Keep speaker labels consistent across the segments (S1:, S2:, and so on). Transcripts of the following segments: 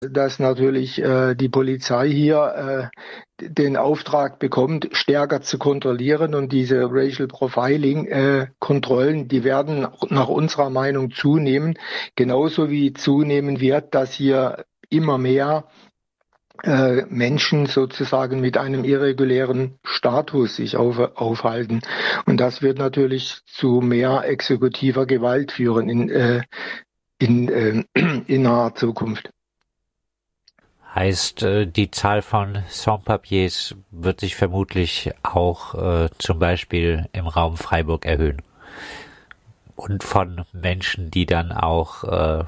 S1: dass natürlich die Polizei hier den Auftrag bekommt, stärker zu kontrollieren, und diese Racial Profiling Kontrollen, die werden nach unserer Meinung zunehmen, genauso wie zunehmen wird, dass hier immer mehr Menschen sozusagen mit einem irregulären Status sich aufhalten. Und das wird natürlich zu mehr exekutiver Gewalt führen in naher Zukunft.
S2: Heißt, die Zahl von Sans-Papiers wird sich vermutlich auch zum Beispiel im Raum Freiburg erhöhen. Und von Menschen, die dann auch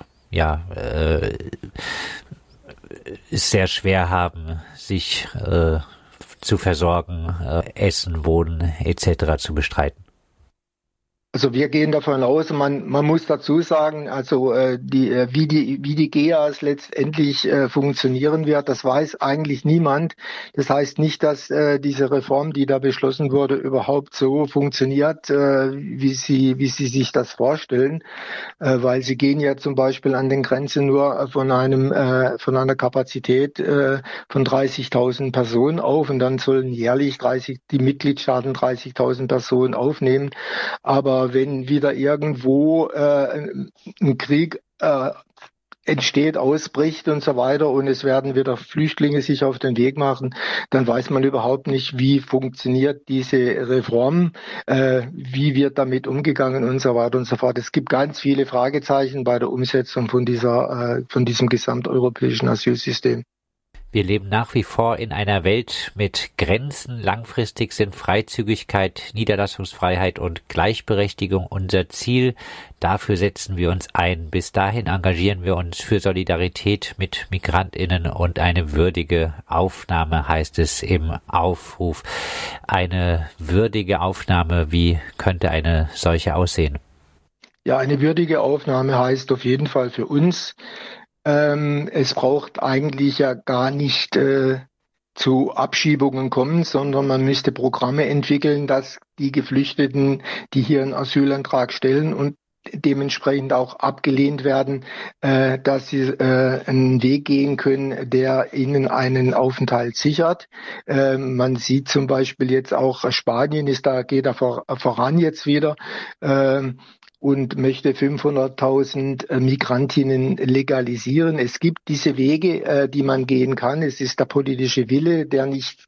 S2: es sehr schwer haben, sich zu versorgen, Essen, Wohnen etc. zu bestreiten.
S1: Also wir gehen davon aus, man muss dazu sagen, also wie die GEAS letztendlich funktionieren wird, das weiß eigentlich niemand. Das heißt nicht, dass diese Reform, die da beschlossen wurde, überhaupt so funktioniert, wie sie sich das vorstellen, weil sie gehen ja zum Beispiel an den Grenzen nur von einer Kapazität von 30.000 Personen auf, und dann sollen jährlich die Mitgliedstaaten 30.000 Personen aufnehmen. Aber wenn wieder irgendwo ein Krieg entsteht, ausbricht und so weiter, und es werden wieder Flüchtlinge sich auf den Weg machen, dann weiß man überhaupt nicht, wie funktioniert diese Reform, wie wird damit umgegangen und so weiter und so fort. Es gibt ganz viele Fragezeichen bei der Umsetzung von diesem gesamteuropäischen Asylsystem.
S2: Wir leben nach wie vor in einer Welt mit Grenzen. Langfristig sind Freizügigkeit, Niederlassungsfreiheit und Gleichberechtigung unser Ziel. Dafür setzen wir uns ein. Bis dahin engagieren wir uns für Solidarität mit MigrantInnen und eine würdige Aufnahme, heißt es im Aufruf. Eine würdige Aufnahme, wie könnte eine solche aussehen?
S1: Ja, eine würdige Aufnahme heißt auf jeden Fall für uns, es braucht eigentlich ja gar nicht zu Abschiebungen kommen, sondern man müsste Programme entwickeln, dass die Geflüchteten, die hier einen Asylantrag stellen und dementsprechend auch abgelehnt werden, dass sie einen Weg gehen können, der ihnen einen Aufenthalt sichert. Man sieht zum Beispiel jetzt auch, Spanien geht da voran jetzt wieder. Und möchte 500.000 Migrantinnen legalisieren. Es gibt diese Wege, die man gehen kann. Es ist der politische Wille, der nicht,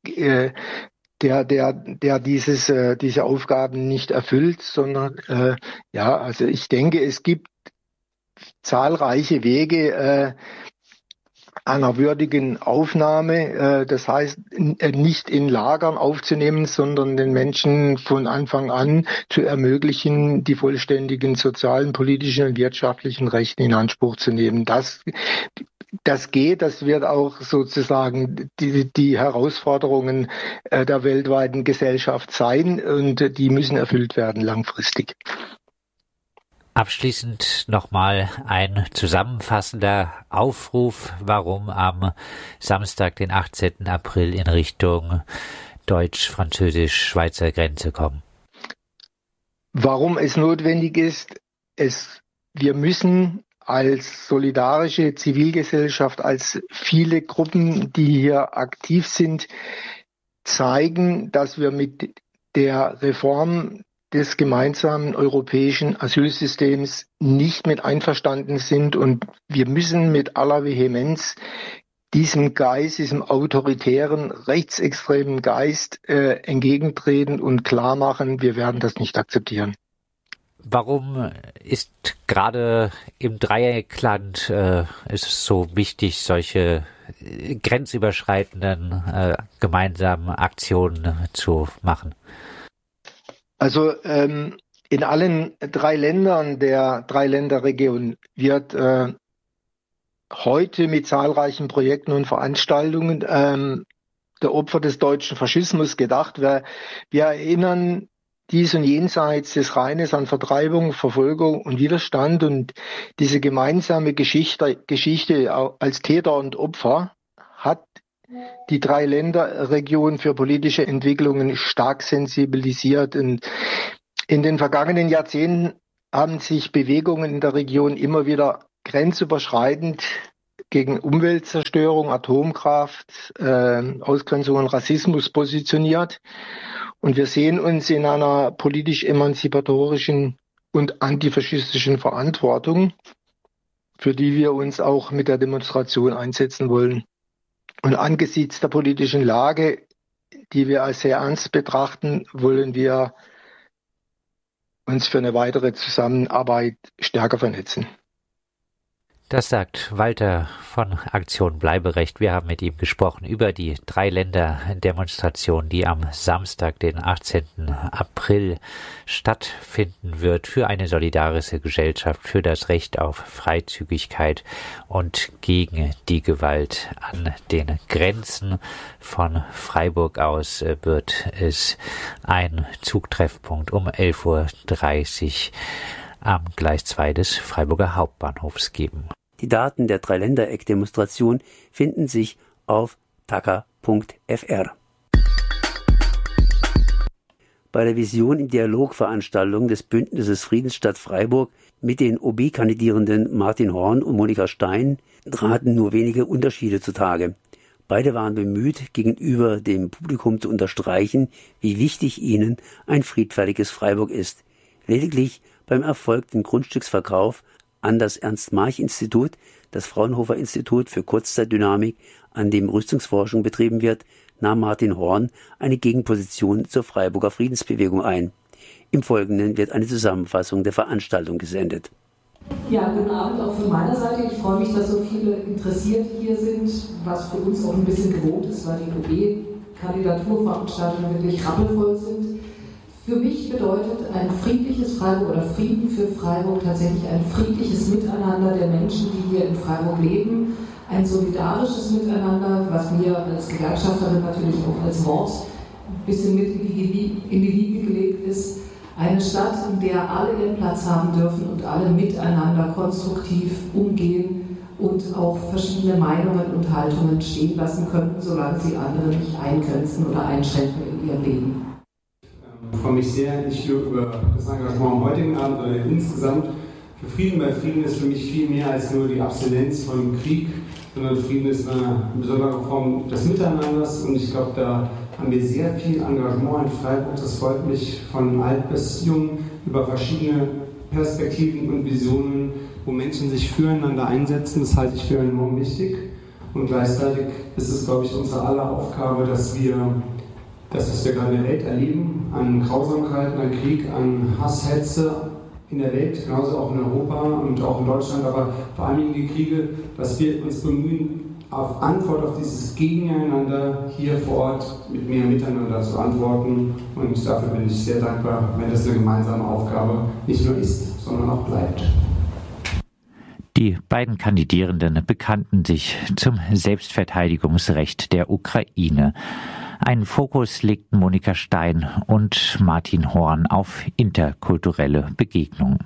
S1: der diese Aufgaben nicht erfüllt, sondern also ich denke, es gibt zahlreiche Wege einer würdigen Aufnahme, das heißt nicht in Lagern aufzunehmen, sondern den Menschen von Anfang an zu ermöglichen, die vollständigen sozialen, politischen und wirtschaftlichen Rechte in Anspruch zu nehmen. Das geht, das wird auch sozusagen die Herausforderungen der weltweiten Gesellschaft sein, und die müssen erfüllt werden langfristig.
S2: Abschließend nochmal ein zusammenfassender Aufruf, warum am Samstag, den 18. April in Richtung deutsch-französisch-Schweizer Grenze kommen.
S1: Warum es notwendig ist, wir müssen als solidarische Zivilgesellschaft, als viele Gruppen, die hier aktiv sind, zeigen, dass wir mit der Reform des gemeinsamen europäischen Asylsystems nicht mit einverstanden sind, und wir müssen mit aller Vehemenz diesem Geist, diesem autoritären, rechtsextremen Geist entgegentreten und klar machen, wir werden das nicht akzeptieren.
S2: Warum ist gerade im Dreieckland ist es so wichtig, solche grenzüberschreitenden gemeinsamen Aktionen zu machen?
S1: Also in allen 3 Ländern der Dreiländerregion wird heute mit zahlreichen Projekten und Veranstaltungen der Opfer des deutschen Faschismus gedacht. Wir erinnern dies und jenseits des Rheines an Vertreibung, Verfolgung und Widerstand, und diese gemeinsame Geschichte als Täter und Opfer hat die Dreiländerregion für politische Entwicklungen stark sensibilisiert. Und in den vergangenen Jahrzehnten haben sich Bewegungen in der Region immer wieder grenzüberschreitend gegen Umweltzerstörung, Atomkraft, Ausgrenzung und Rassismus positioniert. Und wir sehen uns in einer politisch-emanzipatorischen und antifaschistischen Verantwortung, für die wir uns auch mit der Demonstration einsetzen wollen. Und angesichts der politischen Lage, die wir als sehr ernst betrachten, wollen wir uns für eine weitere Zusammenarbeit stärker vernetzen.
S2: Das sagt Walter von Aktion Bleiberecht. Wir haben mit ihm gesprochen über die 3-Länder-Demonstration, die am Samstag, den 18. April stattfinden wird, für eine solidarische Gesellschaft, für das Recht auf Freizügigkeit und gegen die Gewalt an den Grenzen. Von Freiburg aus wird es ein Zugtreffpunkt um 11:30 Uhr am Gleis 2 des Freiburger Hauptbahnhofs geben.
S3: Die Daten der 3-Ländereck-Demonstration finden sich auf taka.fr. Bei der Vision im Dialog-Veranstaltung des Bündnisses Friedensstadt Freiburg mit den OB-Kandidierenden Martin Horn und Monika Stein traten nur wenige Unterschiede zutage. Beide waren bemüht, gegenüber dem Publikum zu unterstreichen, wie wichtig ihnen ein friedfertiges Freiburg ist. Lediglich beim erfolgten Grundstücksverkauf an das Ernst-March-Institut, das Fraunhofer-Institut für Kurzzeitdynamik, an dem Rüstungsforschung betrieben wird, nahm Martin Horn eine Gegenposition zur Freiburger Friedensbewegung ein. Im Folgenden wird eine Zusammenfassung der Veranstaltung gesendet.
S4: Ja, guten Abend auch von meiner Seite. Ich freue mich, dass so viele Interessierte hier sind, was für uns auch ein bisschen gewohnt ist, weil die OB-Kandidaturveranstaltungen wirklich rappelvoll sind. Für mich bedeutet ein friedliches Freiburg oder Frieden für Freiburg tatsächlich ein friedliches Miteinander der Menschen, die hier in Freiburg leben, ein solidarisches Miteinander, was mir als Gewerkschafterin natürlich auch als Wort ein bisschen mit in die Wiege gelegt ist. Eine Stadt, in der alle ihren Platz haben dürfen und alle miteinander konstruktiv umgehen und auch verschiedene Meinungen und Haltungen stehen lassen könnten, solange sie andere nicht eingrenzen oder einschränken in ihrem Leben.
S5: Ich freue mich sehr, nicht nur über das Engagement am heutigen Abend, sondern insgesamt für Frieden. Weil Frieden ist für mich viel mehr als nur die Abstinenz von Krieg, sondern Frieden ist eine besondere Form des Miteinanders. Und ich glaube, da haben wir sehr viel Engagement in Freiburg. Das freut mich von alt bis jung über verschiedene Perspektiven und Visionen, wo Menschen sich füreinander einsetzen. Das halte ich für enorm wichtig. Und gleichzeitig ist es, glaube ich, unsere aller Aufgabe, dass wir das, was wir gerade in der Welt erleben, an Grausamkeiten, an Krieg, an Hass, Hetze in der Welt, genauso auch in Europa und auch in Deutschland, aber vor allem die Kriege, dass wir uns bemühen, auf Antwort auf dieses Gegeneinander hier vor Ort mit mehr Miteinander zu antworten. Und dafür bin ich sehr dankbar, wenn das eine gemeinsame Aufgabe nicht nur ist, sondern auch bleibt.
S2: Die beiden Kandidierenden bekannten sich zum Selbstverteidigungsrecht der Ukraine. Einen Fokus legten Monika Stein und Martin Horn auf interkulturelle Begegnungen.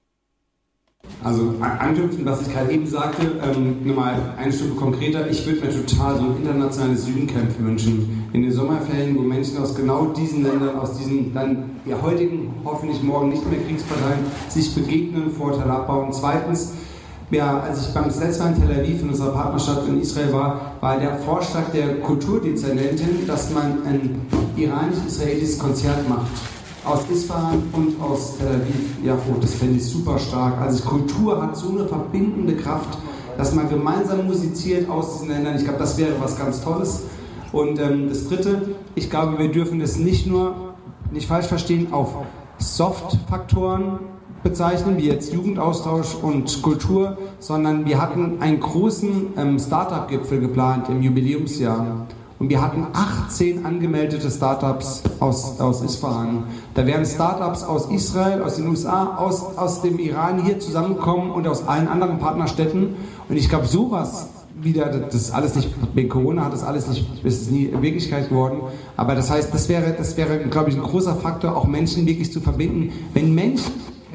S5: Also anknüpfend, was ich gerade eben sagte, nochmal eine Stufe konkreter. Ich würde mir total so ein internationales Jugendcamp wünschen. In den Sommerferien, wo Menschen aus genau diesen Ländern, aus diesen dann ja heutigen, hoffentlich morgen nicht mehr Kriegsparteien, sich begegnen, Vorteile abbauen. Zweitens, ja, als ich beim letzten Mal in Tel Aviv in unserer Partnerschaft in Israel war der Vorschlag der Kulturdezernentin, dass man ein iranisch-israelisches Konzert macht. Aus Isfahan und aus Tel Aviv. Ja, das fände ich super stark. Also Kultur hat so eine verbindende Kraft, dass man gemeinsam musiziert aus diesen Ländern. Ich glaube, das wäre was ganz Tolles. Und das Dritte, ich glaube, wir dürfen das nicht falsch verstehen, auf Soft-Faktoren bezeichnen, wie jetzt Jugendaustausch und Kultur, sondern wir hatten einen großen Startup-Gipfel geplant im Jubiläumsjahr. Und wir hatten 18 angemeldete Startups aus Isfahan. Da wären Startups aus Israel, aus den USA, aus dem Iran hier zusammengekommen und aus allen anderen Partnerstädten. Und ich glaube, sowas wieder, das ist alles nicht, wegen Corona hat das alles nicht, ist es nie Wirklichkeit geworden. Aber das heißt, das wäre, glaube ich, ein großer Faktor, auch Menschen wirklich zu verbinden. Wenn Menschen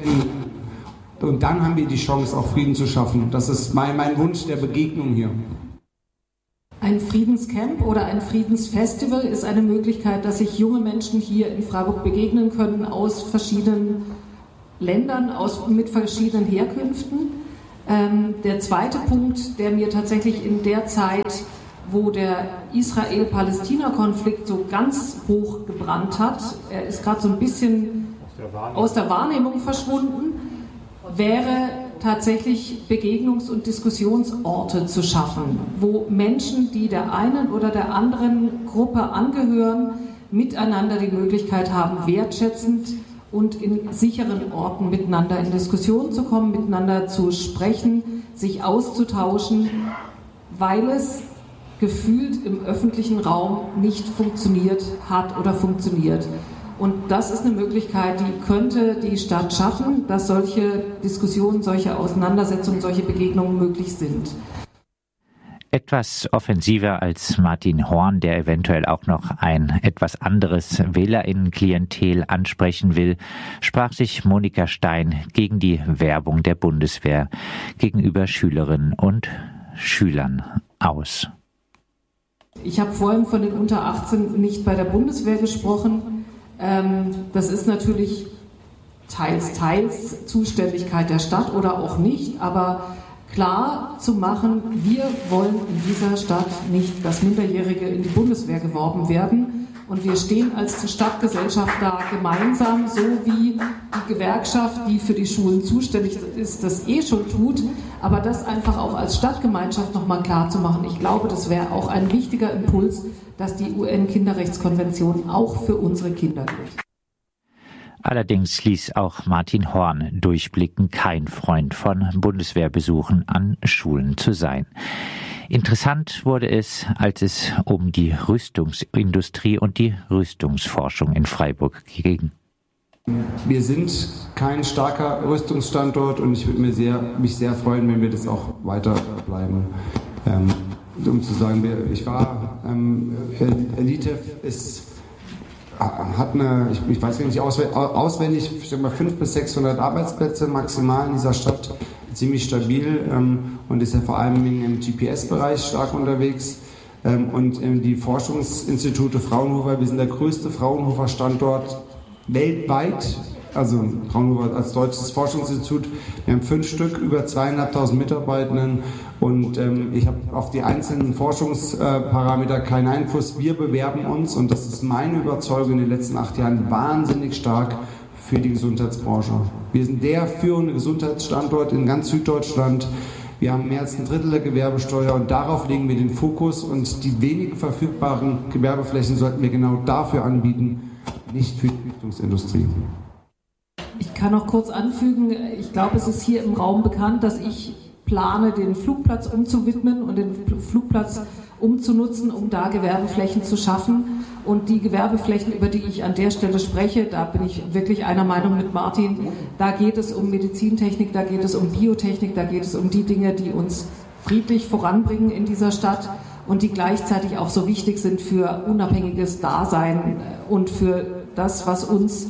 S5: und dann haben wir die Chance, auch Frieden zu schaffen. Das ist mein Wunsch der Begegnung hier.
S4: Ein Friedenscamp oder ein Friedensfestival ist eine Möglichkeit, dass sich junge Menschen hier in Freiburg begegnen können aus verschiedenen Ländern, mit verschiedenen Herkünften. Der zweite Punkt, der mir tatsächlich in der Zeit, wo der Israel-Palästina-Konflikt so ganz hoch gebrannt hat, er ist gerade so ein bisschen aus der Wahrnehmung verschwunden, wäre tatsächlich Begegnungs- und Diskussionsorte zu schaffen, wo Menschen, die der einen oder der anderen Gruppe angehören, miteinander die Möglichkeit haben, wertschätzend und in sicheren Orten miteinander in Diskussion zu kommen, miteinander zu sprechen, sich auszutauschen, weil es gefühlt im öffentlichen Raum nicht funktioniert hat oder funktioniert. Und das ist eine Möglichkeit, die könnte die Stadt schaffen, dass solche Diskussionen, solche Auseinandersetzungen, solche Begegnungen möglich sind.
S2: Etwas offensiver als Martin Horn, der eventuell auch noch ein etwas anderes WählerInnen-Klientel ansprechen will, sprach sich Monika Stein gegen die Werbung der Bundeswehr gegenüber Schülerinnen und Schülern aus.
S4: Ich habe vorhin von den unter 18 nicht bei der Bundeswehr gesprochen. Das ist natürlich teils Zuständigkeit der Stadt oder auch nicht, aber klar zu machen, wir wollen in dieser Stadt nicht, dass Minderjährige in die Bundeswehr geworben werden. Und wir stehen als Stadtgesellschaft da gemeinsam, so wie die Gewerkschaft, die für die Schulen zuständig ist, das schon tut. Aber das einfach auch als Stadtgemeinschaft nochmal klar zu machen. Ich glaube, das wäre auch ein wichtiger Impuls, dass die UN-Kinderrechtskonvention auch für unsere Kinder gilt.
S2: Allerdings ließ auch Martin Horn durchblicken, kein Freund von Bundeswehrbesuchen an Schulen zu sein. Interessant wurde es, als es um die Rüstungsindustrie und die Rüstungsforschung in Freiburg ging.
S5: Wir sind kein starker Rüstungsstandort und ich würde mich sehr freuen, wenn wir das auch weiter bleiben. Um zu sagen, ich war, Elitev hat eine, ich weiß gar nicht auswendig, ich denke mal 500 bis 600 Arbeitsplätze maximal in dieser Stadt, ziemlich stabil und ist ja vor allem im GPS-Bereich stark unterwegs. Und die Forschungsinstitute Fraunhofer, wir sind der größte Fraunhofer-Standort weltweit, also Fraunhofer als deutsches Forschungsinstitut. Wir haben 5 Stück, über 2.500 Mitarbeitenden und ich habe auf die einzelnen Forschungsparameter keinen Einfluss. Wir bewerben uns und das ist meine Überzeugung in den letzten 8 Jahren wahnsinnig stark für die Gesundheitsbranche. Wir sind der führende Gesundheitsstandort in ganz Süddeutschland. Wir haben mehr als ein Drittel der Gewerbesteuer und darauf legen wir den Fokus und die wenigen verfügbaren Gewerbeflächen sollten wir genau dafür anbieten, nicht für die Rüstungsindustrie.
S4: Ich kann noch kurz anfügen, ich glaube, es ist hier im Raum bekannt, dass ich plane, den Flugplatz umzuwidmen und den Flugplatz umzunutzen, um da Gewerbeflächen zu schaffen. Und die Gewerbeflächen, über die ich an der Stelle spreche, da bin ich wirklich einer Meinung mit Martin, da geht es um Medizintechnik, da geht es um Biotechnik, da geht es um die Dinge, die uns friedlich voranbringen in dieser Stadt und die gleichzeitig auch so wichtig sind für unabhängiges Dasein und für das, was uns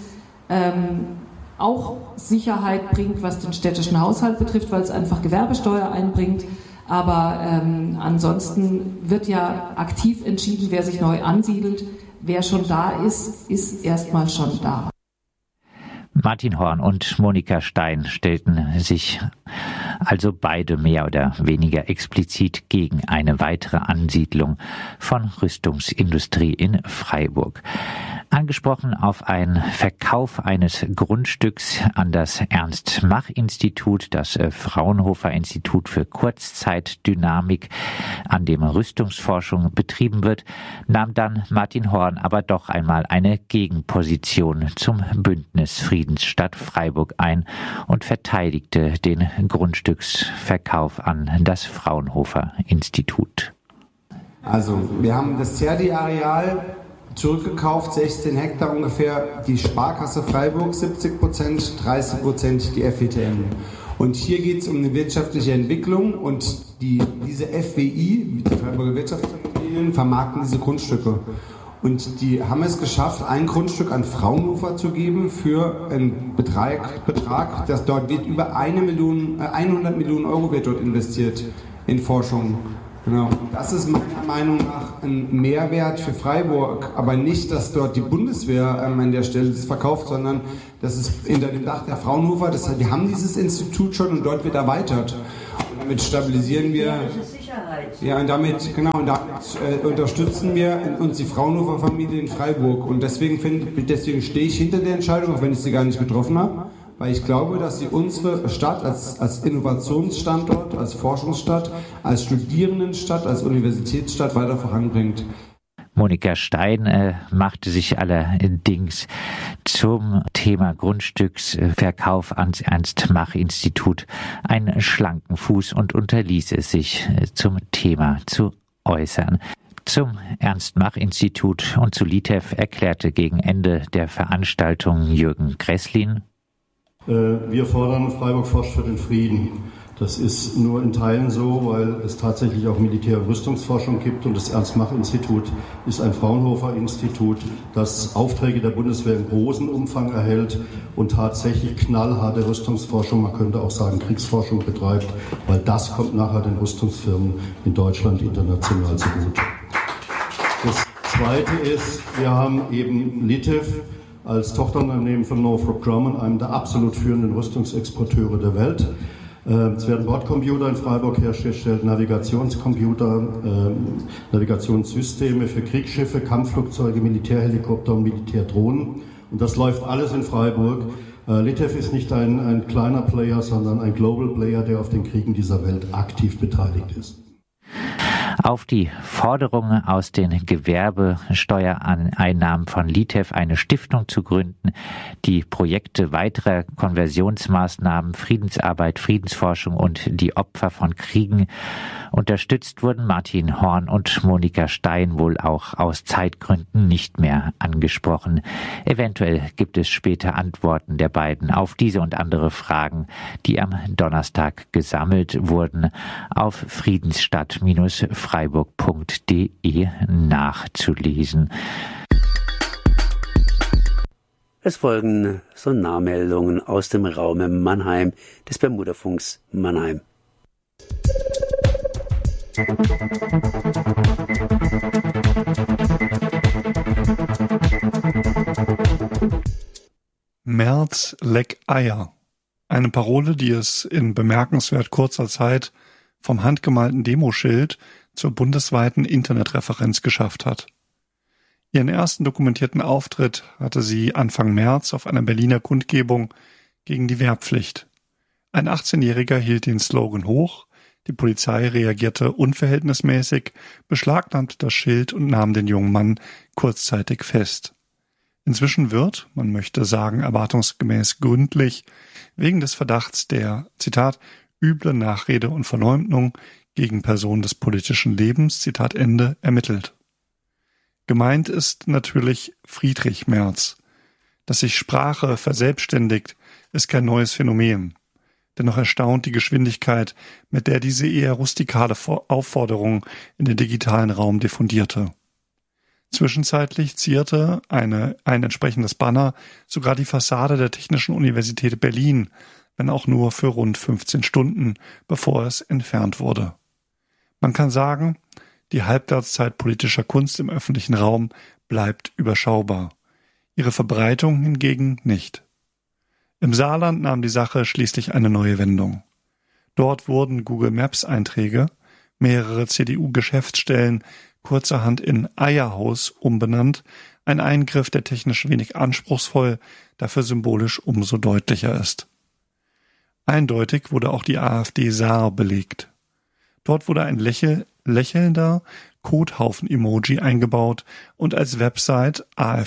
S4: auch Sicherheit bringt, was den städtischen Haushalt betrifft, weil es einfach Gewerbesteuer einbringt. Aber ansonsten wird ja aktiv entschieden, wer sich neu ansiedelt. Wer schon da ist, ist erstmal schon da.
S2: Martin Horn und Monika Stein stellten sich also beide mehr oder weniger explizit gegen eine weitere Ansiedlung von Rüstungsindustrie in Freiburg. Angesprochen auf einen Verkauf eines Grundstücks an das Ernst-Mach-Institut, das Fraunhofer-Institut für Kurzzeitdynamik, an dem Rüstungsforschung betrieben wird, nahm dann Martin Horn aber doch einmal eine Gegenposition zum Bündnis Friedensstadt Freiburg ein und verteidigte den Grundstücksverkauf an das Fraunhofer-Institut.
S5: Also, wir haben das CERDI-Areal zurückgekauft, 16 Hektar ungefähr, die Sparkasse Freiburg 70%, 30% die FWTM. Und hier geht es um eine wirtschaftliche Entwicklung und diese FWI, die Freiburger Wirtschaftsimmobilien, vermarkten diese Grundstücke. Und die haben es geschafft, ein Grundstück an Fraunhofer zu geben für einen Betrag, dort wird über 100 Millionen Euro wird dort investiert in Forschung. Genau. Das ist meiner Meinung nach ein Mehrwert für Freiburg, aber nicht, dass dort die Bundeswehr an der Stelle das verkauft, sondern das ist unter dem Dach der Fraunhofer. Wir haben dieses Institut schon und dort wird erweitert. Und damit stabilisieren wir. Ja, und damit unterstützen wir uns die Fraunhofer Familie in Freiburg. Und deswegen stehe ich hinter der Entscheidung, auch wenn ich sie gar nicht getroffen habe. Weil ich glaube, dass sie unsere Stadt als Innovationsstandort, als Forschungsstadt, als Studierendenstadt, als Universitätsstadt weiter voranbringt.
S2: Monika Stein machte sich allerdings zum Thema Grundstücksverkauf ans Ernst-Mach-Institut einen schlanken Fuß und unterließ es sich zum Thema zu äußern. Zum Ernst-Mach-Institut und zu Litev erklärte gegen Ende der Veranstaltung Jürgen Gresslin:
S6: Wir fordern, Freiburg forscht für den Frieden. Das ist nur in Teilen so, weil es tatsächlich auch Militär- und Rüstungsforschung gibt und das Ernst-Mach-Institut ist ein Fraunhofer-Institut, das Aufträge der Bundeswehr im großen Umfang erhält und tatsächlich knallharte Rüstungsforschung, man könnte auch sagen Kriegsforschung betreibt, weil das kommt nachher den Rüstungsfirmen in Deutschland international zugute. Das Zweite ist, wir haben eben Litev als Tochterunternehmen von Northrop Grumman, einem der absolut führenden Rüstungsexporteure der Welt. Es werden Bordcomputer in Freiburg hergestellt, Navigationscomputer, Navigationssysteme für Kriegsschiffe, Kampfflugzeuge, Militärhelikopter und Militärdrohnen. Und das läuft alles in Freiburg. Litev ist nicht ein kleiner Player, sondern ein Global Player, der auf den Kriegen dieser Welt aktiv beteiligt ist.
S2: Auf die Forderung aus den Gewerbesteuereinnahmen von Litev eine Stiftung zu gründen, die Projekte weiterer Konversionsmaßnahmen, Friedensarbeit, Friedensforschung und die Opfer von Kriegen unterstützt, wurden Martin Horn und Monika Stein wohl auch aus Zeitgründen nicht mehr angesprochen. Eventuell gibt es später Antworten der beiden auf diese und andere Fragen, die am Donnerstag gesammelt wurden, auf friedensstadt-freiburg.de nachzulesen.
S3: Es folgen Sonarmeldungen aus dem Raum Mannheim des Bermudafunks Mannheim.
S7: Merz leck Eier. Eine Parole, die es in bemerkenswert kurzer Zeit vom handgemalten Demoschild zur bundesweiten Internetreferenz geschafft hat. Ihren ersten dokumentierten Auftritt hatte sie Anfang März auf einer Berliner Kundgebung gegen die Wehrpflicht. Ein 18-Jähriger hielt den Slogan hoch, die Polizei reagierte unverhältnismäßig, beschlagnahmte das Schild und nahm den jungen Mann kurzzeitig fest. Inzwischen wird, man möchte sagen erwartungsgemäß gründlich, wegen des Verdachts der, Zitat, üble Nachrede und Verleumdung gegen Personen des politischen Lebens, Zitat Ende, ermittelt. Gemeint ist natürlich Friedrich Merz. Dass sich Sprache verselbstständigt, ist kein neues Phänomen. Dennoch erstaunt die Geschwindigkeit, mit der diese eher rustikale Aufforderung in den digitalen Raum diffundierte. Zwischenzeitlich zierte ein entsprechendes Banner sogar die Fassade der Technischen Universität Berlin, wenn auch nur für rund 15 Stunden, bevor es entfernt wurde. Man kann sagen, die Halbwertszeit politischer Kunst im öffentlichen Raum bleibt überschaubar. Ihre Verbreitung hingegen nicht. Im Saarland nahm die Sache schließlich eine neue Wendung. Dort wurden Google Maps Einträge, mehrere CDU-Geschäftsstellen kurzerhand in Eierhaus umbenannt, ein Eingriff, der technisch wenig anspruchsvoll, dafür symbolisch umso deutlicher ist. Eindeutig wurde auch die AfD Saar belegt. Dort wurde ein lächelnder Kothaufen-Emoji eingebaut und als Website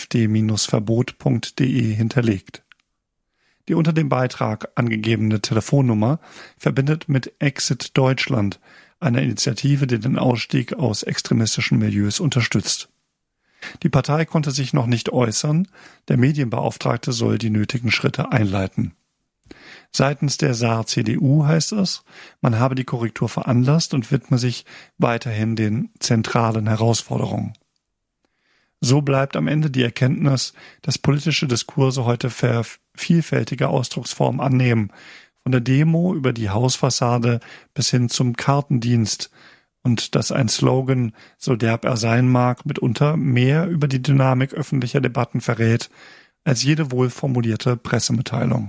S7: afd-verbot.de hinterlegt. Die unter dem Beitrag angegebene Telefonnummer verbindet mit Exit Deutschland, einer Initiative, die den Ausstieg aus extremistischen Milieus unterstützt. Die Partei konnte sich noch nicht äußern, der Medienbeauftragte soll die nötigen Schritte einleiten. Seitens der Saar-CDU heißt es, man habe die Korrektur veranlasst und widme sich weiterhin den zentralen Herausforderungen. So bleibt am Ende die Erkenntnis, dass politische Diskurse heute vielfältige Ausdrucksformen annehmen, von der Demo über die Hausfassade bis hin zum Kartendienst und dass ein Slogan, so derb er sein mag, mitunter mehr über die Dynamik öffentlicher Debatten verrät, als jede wohlformulierte Pressemitteilung.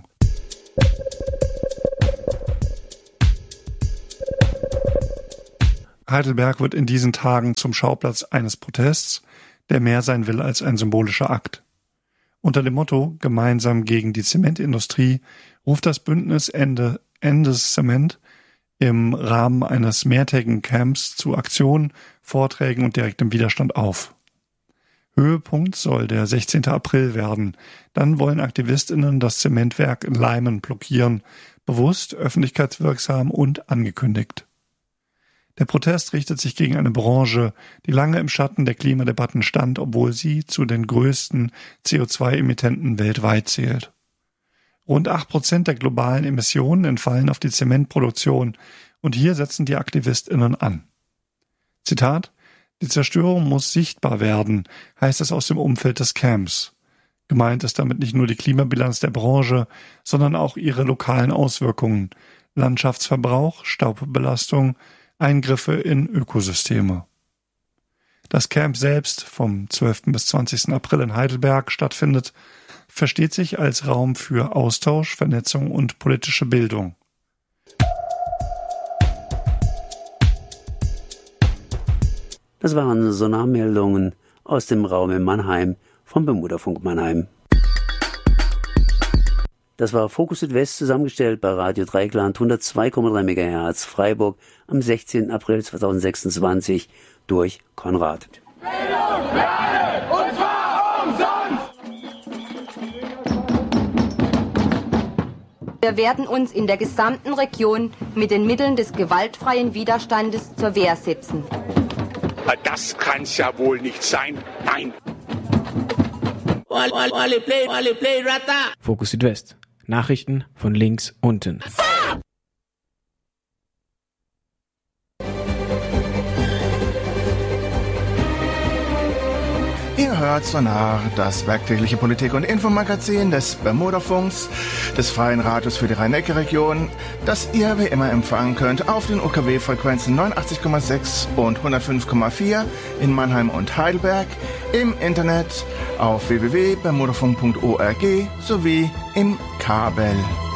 S7: Heidelberg wird in diesen Tagen zum Schauplatz eines Protests, der mehr sein will als ein symbolischer Akt. Unter dem Motto »Gemeinsam gegen die Zementindustrie« ruft das Bündnis Endes Zement im Rahmen eines mehrtägigen Camps zu Aktionen, Vorträgen und direktem Widerstand auf. Höhepunkt soll der 16. April werden. Dann wollen AktivistInnen das Zementwerk in Leimen blockieren, bewusst, öffentlichkeitswirksam und angekündigt. Der Protest richtet sich gegen eine Branche, die lange im Schatten der Klimadebatten stand, obwohl sie zu den größten CO2-Emittenten weltweit zählt. Rund 8% der globalen Emissionen entfallen auf die Zementproduktion und hier setzen die AktivistInnen an. Zitat: Die Zerstörung muss sichtbar werden, heißt es aus dem Umfeld des Camps. Gemeint ist damit nicht nur die Klimabilanz der Branche, sondern auch ihre lokalen Auswirkungen, Landschaftsverbrauch, Staubbelastung, Eingriffe in Ökosysteme. Das Camp selbst, vom 12. bis 20. April in Heidelberg stattfindet, versteht sich als Raum für Austausch, Vernetzung und politische Bildung.
S3: Das waren Sonarmeldungen aus dem Raum in Mannheim vom Bermuda-Funk Mannheim. Das war Fokus Südwest, zusammengestellt bei Radio Dreieckland 102,3 MHz Freiburg am 16. April 2026 durch Konrad.
S8: Bildung für alle, und zwar umsonst!
S9: Wir werden uns in der gesamten Region mit den Mitteln des gewaltfreien Widerstandes zur Wehr setzen.
S10: Das kann's ja wohl nicht sein. Nein.
S11: Fokus Südwest. Nachrichten von links unten.
S12: Ihr hört Sonar, das werktägliche Politik- und Infomagazin des Bermuda-Funks, des Freien Radios für die Rhein-Neckar-Region, das ihr wie immer empfangen könnt auf den UKW-Frequenzen 89,6 und 105,4 in Mannheim und Heidelberg, im Internet auf www.bermudafunk.org sowie im Kabel.